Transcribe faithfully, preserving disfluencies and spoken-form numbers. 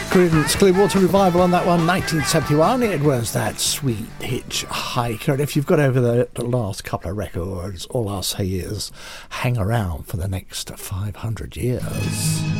Creedence Clearwater Revival on that one, nineteen seventy-one. It was that sweet Hitchhiker. And if you've got over the, the last couple of records, all I'll say is hang around for the next five hundred years.